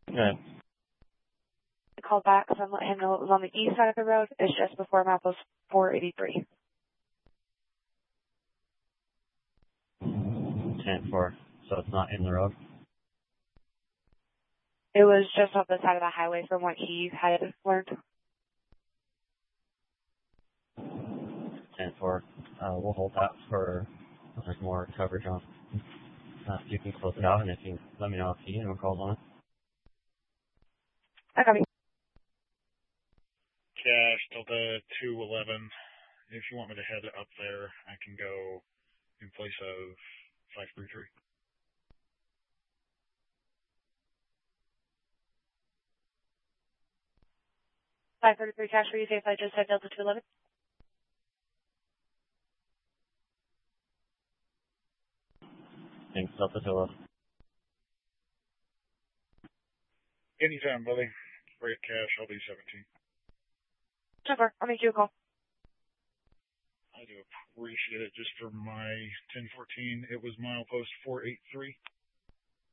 Okay. I called back and let him know it was on the east side of the road. It's just before map was 483. 10-4. So it's not in the road? It was just off the side of the highway from what he had learned. 10-4. We'll hold that for if there's more coverage on. You can close it out, and if you let me know if anyone calls on it. I copy. Cash, Delta 211. If you want me to head up there, I can go in place of 533. Cash, were you safe? I just said Delta 211. Thanks, Delta 211. Anytime, buddy. Great Cash, I'll be 17. Super. I'll make you a call. I do appreciate it. Just for my 1014, it was milepost 483.